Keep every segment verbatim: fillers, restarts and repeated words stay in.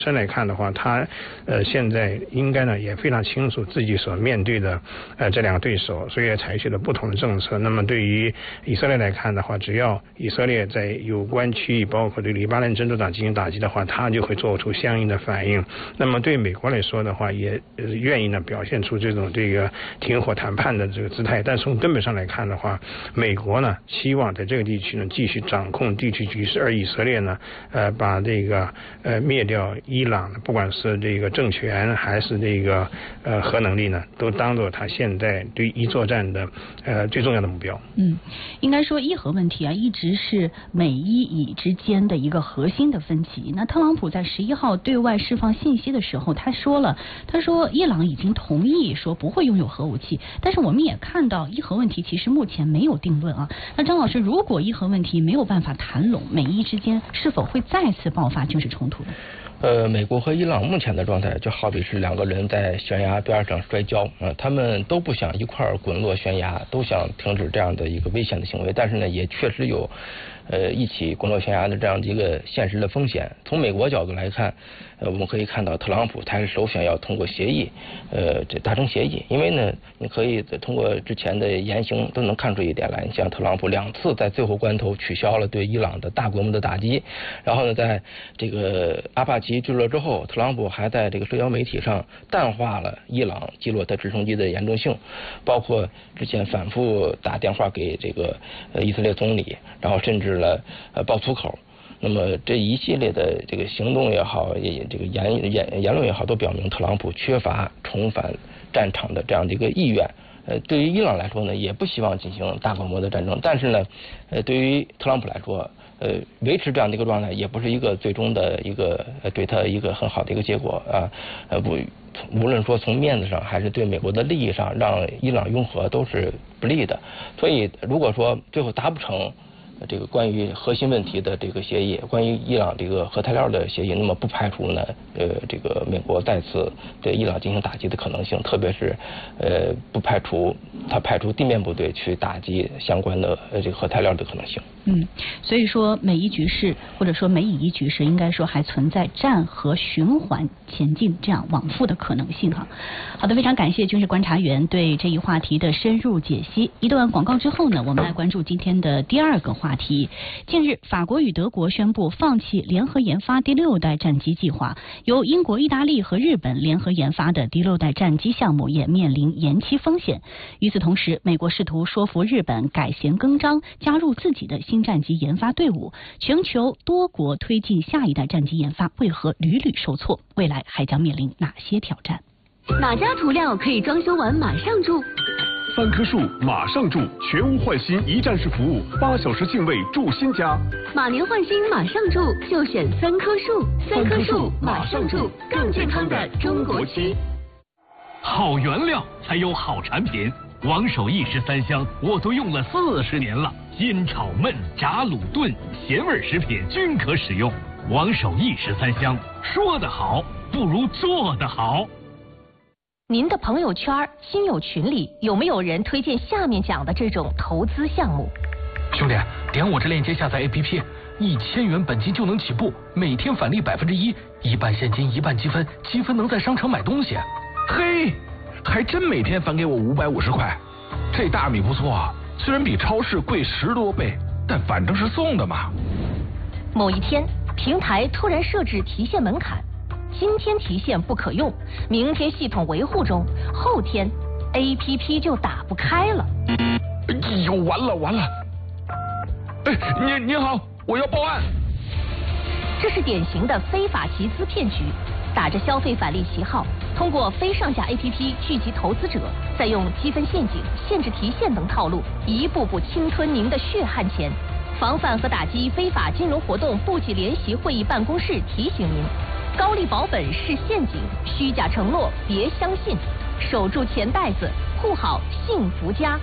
现来看的话，他呃现在应该呢也非常清楚自己所面对的呃这两个对手，所以也采取了不同的政策。那么对于以色列来看的话，只要以色列在有关区域，包括对黎巴嫩真主党进行打击的话，他就会做出相应的反应。那么对美国来说的话，也、呃、愿意呢表现出这种这个停火谈判的这个姿态。但从根本上来看的话，美国呢希望在这个地区呢继续掌控地区局势，而以色列呢呃把这个呃灭掉伊朗，不管是这个政权还是这个呃核能力呢，都当做他现在对伊作战的呃最重要的目标。 嗯，应该说伊核问题啊，一直是美伊以之间的一个核心的分歧。那特朗普在十一号对外释放信息的时候，他说了，他说伊朗已经同意说不会拥有核武器，但是我们也看到伊核问题其实目前没有定论啊。那张老师，如果伊核问题没有办法谈拢，美伊之间是否会再次爆发军事冲突呢？ 呃，美国和伊朗目前的状态就好比是两个人在悬崖边上摔跤，啊、呃，他们都不想一块儿滚落悬崖，都想停止这样的一个危险的行为，但是呢，也确实有，呃，一起滚落悬崖的这样的一个现实的风险。从美国角度来看，呃，我们可以看到特朗普他是首选要通过协议，呃，这达成协议，因为呢，你可以通过之前的言行都能看出一点来，像特朗普两次在最后关头取消了对伊朗的大规模的打击，然后呢，在这个阿帕奇坠落之后，特朗普还在这个社交媒体上淡化了伊朗击落他直升机的严重性，包括之前反复打电话给这个呃以色列总理，然后甚至了呃爆粗口。那么这一系列的这个行动也好，也这个言言言论也好，都表明特朗普缺乏重返战场的这样的一个意愿。呃，对于伊朗来说呢，也不希望进行大规模的战争，但是呢，呃，对于特朗普来说，呃，维持这样的一个状态也不是一个最终的一个呃对他一个很好的一个结果啊。呃，不，无论说从面子上还是对美国的利益上，让伊朗拥核都是不利的。所以，如果说最后达不成这个关于核心问题的这个协议，关于伊朗这个核材料的协议，那么不排除呢，呃，这个美国再次对伊朗进行打击的可能性，特别是呃，不排除他派出地面部队去打击相关的呃这个核材料的可能性。 嗯，所以说美伊局势或者说美以伊局势，应该说还存在战和循环前进这样往复的可能性哈。好的，非常感谢军事观察员对这一话题的深入解析。一段广告之后呢，我们来关注今天的第二个话题。近日，法国与德国宣布放弃联合研发第六代战机计划，由英国、意大利和日本联合研发的第六代战机项目也面临延期风险。与此同时，美国试图说服日本改弦更张，加入自己的新战机研发队伍，全球多国推进下一代战机研发为何屡屡受挫？未来还将面临哪些挑战？ 哪家涂料可以装修完马上住？ 三棵树马上住，全屋换新一站式服务，八小时净位住新家。 马年换新马上住，就选三棵树。三棵树马上住，更健康的中国漆。 好原料才有好产品。王守义十三香我都用了四十年了，煎炒焖炸卤炖咸味食品均可使用。王守义十三香，说得好不如做得好。 您的朋友圈、亲友群里有没有人推荐下面讲的这种投资项目？ 兄弟，点我这链接下载 A P P， 一千元本金就能起步，每天返利百分之一，一半现金一半积分，积分能在商场买东西。 嘿，还真每天返给我五百五十块，这大米不错啊，虽然比超市贵十多倍，但反正是送的嘛。 某一天，平台突然设置提现门槛。今天提现不可用，明天系统维护中，后天 A P P 就打不开了。 哎呦，完了完了！哎，您您好，我要报案。 这是典型的非法集资骗局，打着消费返利旗号，通过非上架 A P P 聚集投资者，再用积分陷阱、限制提现等套路，一步步侵吞您的血汗钱。防范和打击非法金融活动部级联席会议办公室提醒您。高利保本是陷阱，虚假承诺别相信，守住钱袋子，护好幸福家。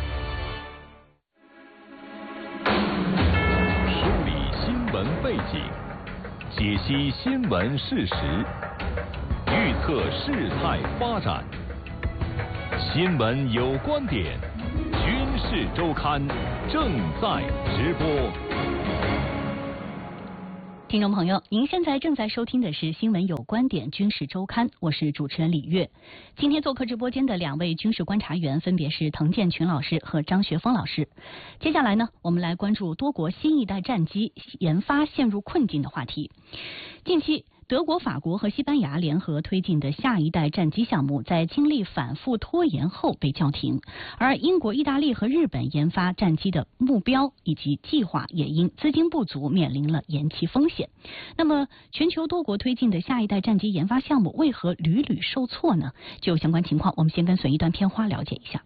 梳理新闻背景，解析新闻事实，预测事态发展。新闻有观点，军事周刊正在直播。 听众朋友，您现在正在收听的是《新闻有观点·军事周刊》，我是主持人李月。今天做客直播间的两位军事观察员分别是滕建群老师和张学峰老师。接下来呢，我们来关注多国新一代战机研发陷入困境的话题。近期，德国、法国和西班牙联合推进的下一代战机项目，在经历反复拖延后被叫停，而英国、意大利和日本研发战机的目标以及计划也因资金不足面临了延期风险。那么，全球多国推进的下一代战机研发项目为何屡屡受挫呢？就相关情况，我们先跟随一段片花了解一下。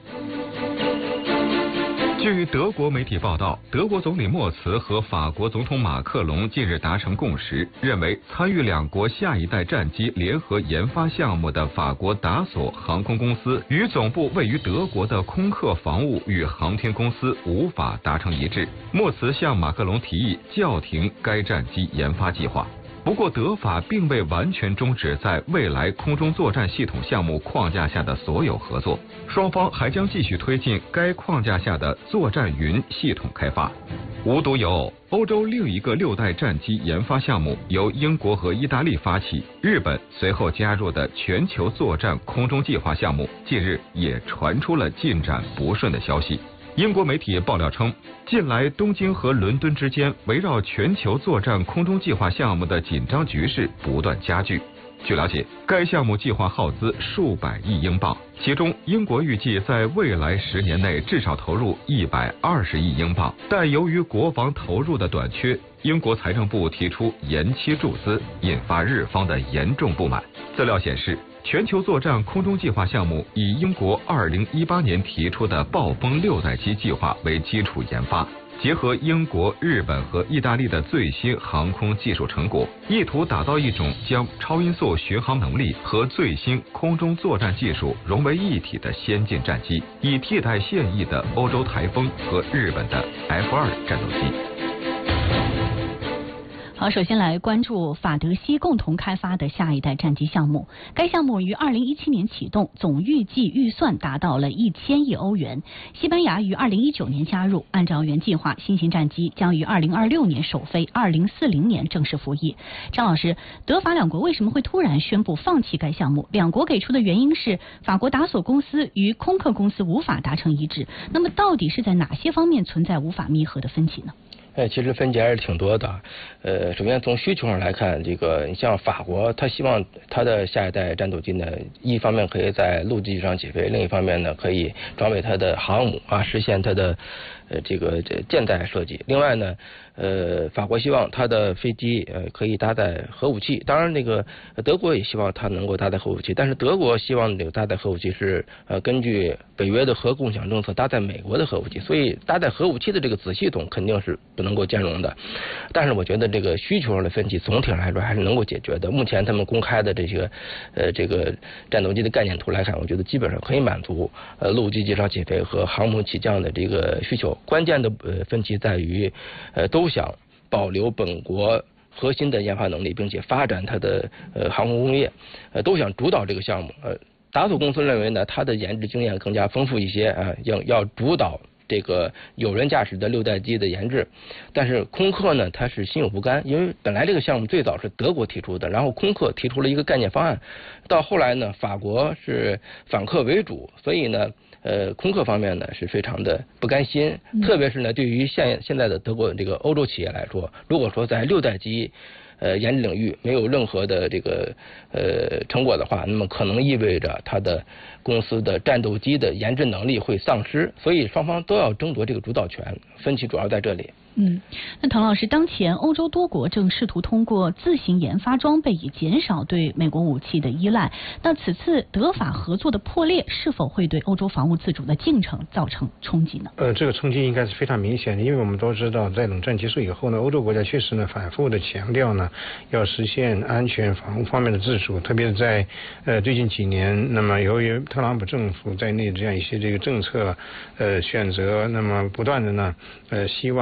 据德国媒体报道，德国总理默茨和法国总统马克龙近日达成共识，认为参与两国下一代战机联合研发项目的法国达索航空公司与总部位于德国的空客防务与航天公司无法达成一致。默茨向马克龙提议叫停该战机研发计划。不过，德法并未完全终止在未来空中作战系统项目框架下的所有合作，双方还将继续推进该框架下的作战云系统开发。无独有偶，欧洲另一个六代战机研发项目由英国和意大利发起，日本随后加入的全球作战空中计划项目，近日也传出了进展不顺的消息。英国媒体爆料称，近来东京和伦敦之间围绕全球作战空中计划项目的紧张局势不断加剧。据了解，该项目计划耗资数百亿英镑，其中英国预计在未来十年内至少投入一百二十亿英镑，但由于国防投入的短缺，英国财政部提出延期注资，引发日方的严重不满。资料显示，全球作战空中计划项目以英国二零一八年提出的暴风六代机计划为基础研发，结合英国、日本和意大利的最新航空技术成果，意图打造一种将超音速巡航能力和最新空中作战技术融为一体的先进战机，以替代现役的欧洲台风和日本的 F 二 战斗机。 好，首先来关注法德西共同开发的下一代战机项目。该项目于二零一七年启动，总预计预算达到了一千亿欧元。西班牙于二零一九年加入，按照原计划，新型战机将于二零二六年首飞，二零四零年正式服役。张老师，德法两国为什么会突然宣布放弃该项目？两国给出的原因是法国达索公司与空客公司无法达成一致。那么，到底是在哪些方面存在无法弥合的分歧呢？ 呃，其实分歧还是挺多的。呃，首先从需求上来看，这个你像法国，他希望他的下一代战斗机呢，一方面可以在陆基上起飞，另一方面呢，可以装备它的航母啊，实现它的呃这个舰载设计。另外呢，呃，法国希望它的飞机呃可以搭载核武器，当然那个德国也希望它能够搭载核武器，但是德国希望这个搭载核武器是呃根据北约的核共享政策搭载美国的核武器，所以搭载核武器的这个子系统肯定是不能够兼容的。但是我觉得这个需求上的分歧总体上来说还是能够解决的。目前他们公开的这些呃这个战斗机的概念图来看，我觉得基本上可以满足呃陆基机场起飞和航母起降的这个需求。关键的呃分歧在于呃都想保留本国核心的研发能力，并且发展它的呃航空工业，呃都想主导这个项目。呃，达索公司认为呢，它的研制经验更加丰富一些啊，要要主导这个有人驾驶的六代机的研制。但是空客呢，它是心有不甘，因为本来这个项目最早是德国提出的，然后空客提出了一个概念方案，到后来呢，法国是反客为主，所以呢。呃，空客方面呢是非常的不甘心，特别是呢，对于现现在的德国这个欧洲企业来说，如果说在六代机呃研制领域没有任何的这个呃成果的话，那么可能意味着它的公司的战斗机的研制能力会丧失，所以双方都要争夺这个主导权，分歧主要在这里。 嗯，那滕老师，当前欧洲多国正试图通过自行研发装备以减少对美国武器的依赖。那此次德法合作的破裂，是否会对欧洲防务自主的进程造成冲击呢？ 呃，这个冲击应该是非常明显的，因为我们都知道，在冷战结束以后呢，欧洲国家确实呢反复的强调呢，要实现安全防务方面的自主，特别是在呃最近几年，那么由于特朗普政府在内这样一些这个政策呃选择，那么不断的呢呃希望呢能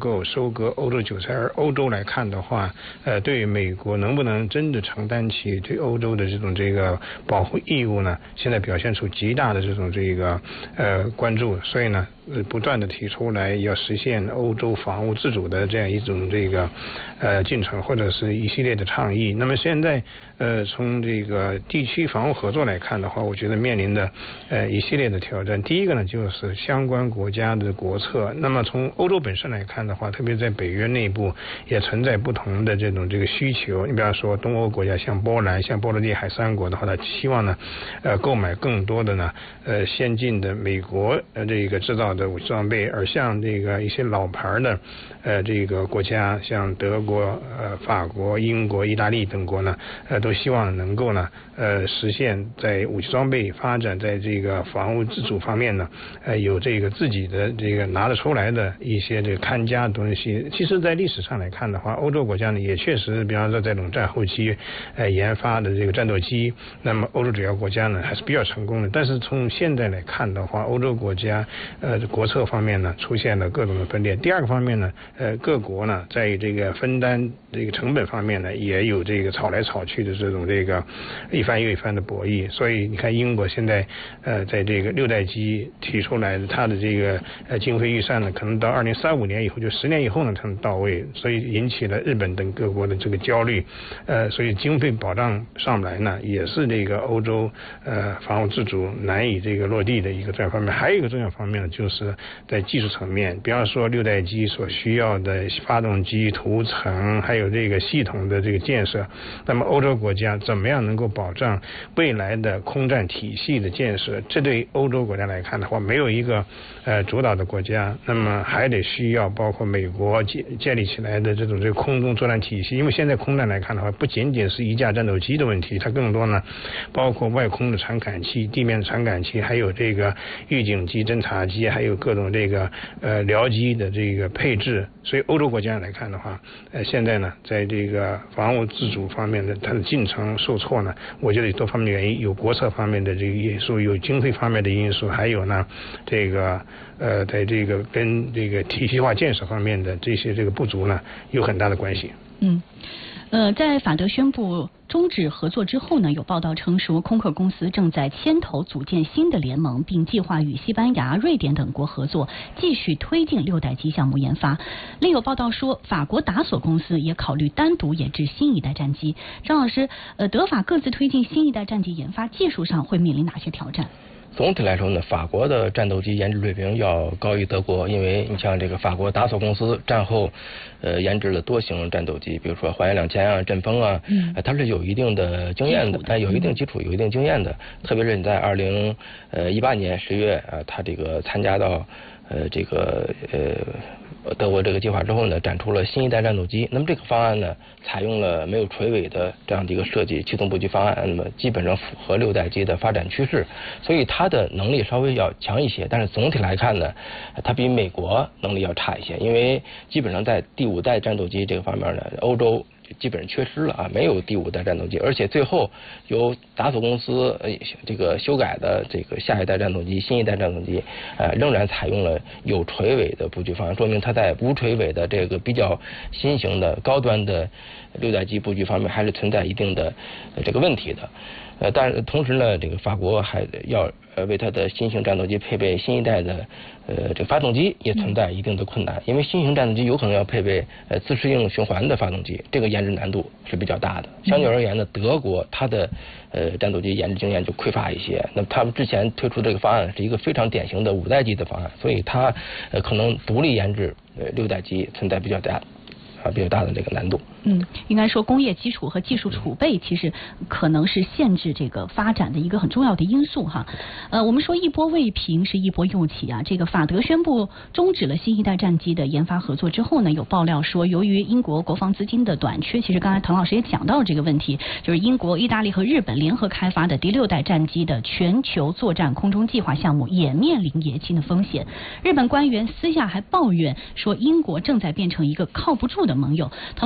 够收割欧洲韭菜，而欧洲来看的话，呃，对美国能不能真的承担起对欧洲的这种这个保护义务呢？现在表现出极大的这种这个呃关注，所以呢，呃，不断的提出来要实现欧洲防务自主的这样一种这个呃进程，或者是一系列的倡议。那么现在呃从这个地区防务合作来看的话，我觉得面临的呃一系列的挑战。第一个呢，就是相关国家的国策。那么从欧洲本身来看的话，特别在北约内部也存在不同的这种这个需求。你比方说东欧国家像波兰、像波罗的海三国的话，它希望呢呃购买更多的呢呃先进的美国呃这个制造的武器装备，而像这个一些老牌的呃这个国家，像德国、呃法国、英国、意大利等国呢，呃都希望能够呢呃实现在武器装备发展，在这个防务自主方面呢，呃有这个自己的这个拿得出来的一些这个看家的东西。其实，在历史上来看的话，欧洲国家呢也确实，比方说在冷战后期呃研发的这个战斗机，那么欧洲主要国家呢还是比较成功的。但是从现在来看的话，欧洲国家呃国策方面呢出现了各种的分裂。第二个方面呢，呃各国呢在这个分担这个成本方面呢也有这个吵来吵去的这种这个一番又一番的博弈。所以你看英国现在呃在这个六代机提出来的，它的这个呃经费预算呢可能到二零三五年以后，就十年以后呢才能到位，所以引起了日本等各国的这个焦虑。呃所以经费保障上不来呢，也是这个欧洲呃防务自主难以这个落地的一个重要方面。还有一个重要方面呢，就是在技术层面，比方说六代机所需要的发动机涂层，还有这个系统的这个建设，那么欧洲国家怎么样能够保障未来的空战体系的建设？这对欧洲国家来看的话，没有一个呃主导的国家，那么还得需要包括美国建建立起来的这种这个空中作战体系。因为现在空战来看的话，不仅仅是一架战斗机的问题，它更多呢包括外空的传感器、地面的传感器，还有这个预警机、侦察机，还有各种这个呃僚机的这个配置。所以欧洲国家来看的话，呃现在呢在这个防务自主方面的它的进程受挫呢，我觉得有多方面的原因，有国策方面的这个因素，有经费方面的因素，还有呢这个呃在这个跟这个体系化建设方面的这些这个不足呢有很大的关系。 嗯。呃，在法德宣布终止合作之后呢，有报道称说，空客公司正在牵头组建新的联盟，并计划与西班牙、瑞典等国合作，继续推进六代机项目研发。另有报道说，法国达索公司也考虑单独研制新一代战机。张老师，呃，德法各自推进新一代战机研发，技术上会面临哪些挑战？ 总体来说呢，法国的战斗机研制水平要高于德国，因为你像这个法国达索公司战后呃研制了多型战斗机，比如说环形两千啊、阵风啊，嗯，它是有一定的经验的，哎，有一定基础、有一定经验的。特别是你在二零呃一八年十月啊，它这个参加到呃这个呃德国这个计划之后呢，展出了新一代战斗机。那么这个方案呢，采用了没有垂尾的这样的一个设计，气动布局方案，那么基本上符合六代机的发展趋势，所以它的能力稍微要强一些。但是总体来看呢，它比美国能力要差一些，因为基本上在第五代战斗机这个方面呢，欧洲基本上缺失了啊，没有第五代战斗机，而且最后由达索公司呃这个修改的这个下一代战斗机、新一代战斗机，呃仍然采用了有垂尾的布局方案，说明它在无垂尾的这个比较新型的高端的六代机布局方面还是存在一定的这个问题的。呃，但是同时呢，这个法国还要呃为它的新型战斗机配备新一代的呃这个发动机，也存在一定的困难，因为新型战斗机有可能要配备呃自适应循环的发动机，这个研制难度是比较大的。相对而言呢，德国它的呃战斗机研制经验就匮乏一些，那么他们之前推出这个方案是一个非常典型的五代机的方案，所以它呃可能独立研制呃六代机存在比较大啊比较大的这个难度。 嗯，应该说工业基础和技术储备其实可能是限制这个发展的一个很重要的因素哈。呃，我们说一波未平是一波又起啊。这个法德宣布终止了新一代战机的研发合作之后呢，有爆料说，由于英国国防资金的短缺，其实刚才滕老师也讲到了这个问题，就是英国、意大利和日本联合开发的第六代战机的全球作战空中计划项目也面临延期的风险。日本官员私下还抱怨说，英国正在变成一个靠不住的盟友。滕老师，当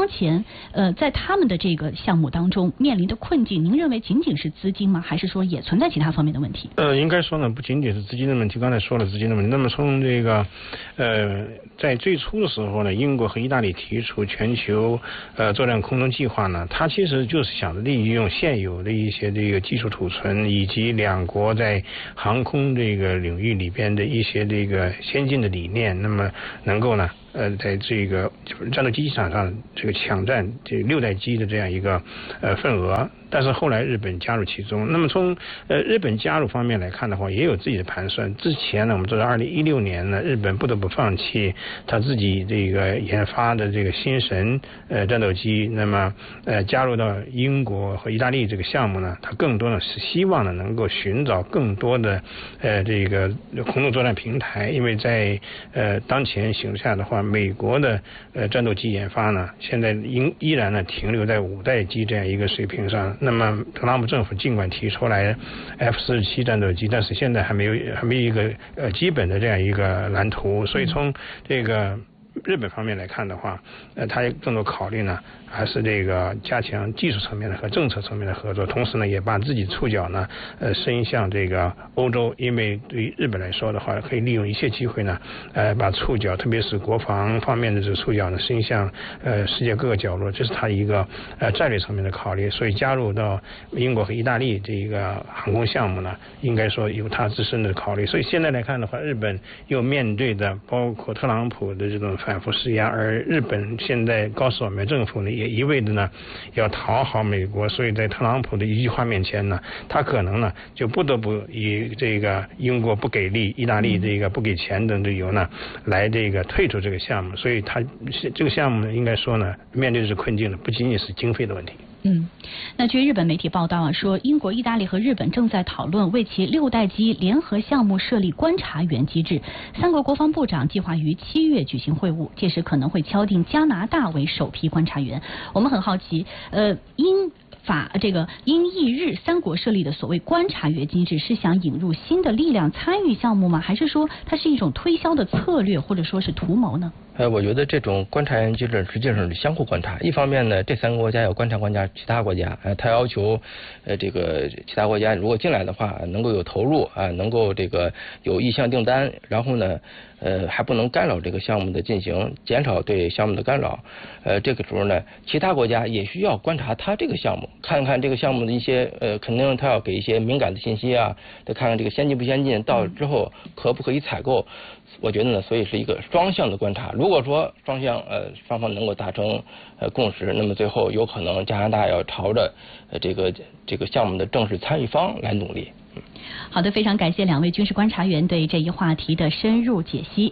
当前呃在他们的这个项目当中面临的困境，您认为仅仅是资金吗？还是说也存在其他方面的问题？ 呃，应该说呢，不仅仅是资金的问题，刚才说了资金的问题。那么从这个呃在最初的时候呢，英国和意大利提出全球呃作战空中计划呢，它其实就是想着利用现有的一些这个技术储存，以及两国在航空这个领域里边的一些这个先进的理念，那么能够呢呃，在这个战斗机场上这个抢占这六代机的这样一个呃份额，但是后来日本加入其中。那么从呃日本加入方面来看的话，也有自己的盘算。之前呢，我们知道二零一六年呢，日本不得不放弃他自己这个研发的这个新神呃战斗机，那么呃加入到英国和意大利这个项目呢，它更多呢是希望呢能够寻找更多的呃这个空中作战平台，因为在呃当前形势下的话，美国的呃战斗机研发呢，现在依依然呢停留在五代机这样一个水平上。那么特朗普政府尽管提出来 F 四十七战斗机，但是现在还没有还没有一个呃基本的这样一个蓝图。所以从这个日本方面来看的话，呃，它更多考虑呢，还是这个加强技术层面的和政策层面的合作，同时呢，也把自己触角呢，呃，伸向这个欧洲，因为对于日本来说的话，可以利用一切机会呢，呃，把触角，特别是国防方面的这个触角呢，伸向呃世界各个角落，这是它一个呃战略层面的考虑。所以加入到英国和意大利这一个航空项目呢，应该说有它自身的考虑。所以现在来看的话，日本又面对的包括特朗普的这种反复施压，而日本现在高市早苗政府呢，也一味的呢要讨好美国，所以在特朗普的一句话面前呢，他可能呢就不得不以这个英国不给力、意大利这个不给钱等理由呢，来这个退出这个项目。所以他这个项目呢，应该说呢，面对的是困境的，不仅仅是经费的问题。 嗯，那据日本媒体报道啊，说英国、意大利和日本正在讨论为其六代机联合项目设立观察员机制。三国国防部长计划于七月举行会晤，届时可能会敲定加拿大为首批观察员。我们很好奇，呃，英法这个英意日三国设立的所谓观察员机制，是想引入新的力量参与项目吗？还是说它是一种推销的策略，或者说是图谋呢？ 呃，我觉得这种观察员机制实际上是相互观察。一方面呢，这三个国家要观察观察其他国家，呃，他要求，呃，这个其他国家如果进来的话，能够有投入啊、呃，能够这个有意向订单，然后呢，呃，还不能干扰这个项目的进行，减少对项目的干扰。呃，这个时候呢，其他国家也需要观察他这个项目，看看这个项目的一些呃，肯定他要给一些敏感的信息啊，再看看这个先进不先进，到之后可不可以采购。我觉得呢，所以是一个双向的观察。如果说双向呃双方能够达成呃共识，那么最后有可能加拿大要朝着呃这个这个项目的正式参与方来努力。嗯、 好的，非常感谢两位军事观察员对这一话题的深入解析。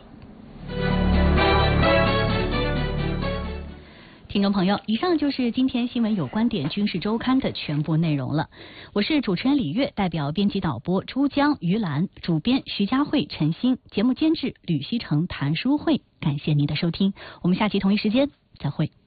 听众朋友，以上就是今天新闻有观点军事周刊的全部内容了。我是主持人李月，代表编辑导播朱江、于兰，主编徐佳慧、陈欣，节目监制吕希成、谭淑慧。感谢您的收听，我们下期同一时间再会。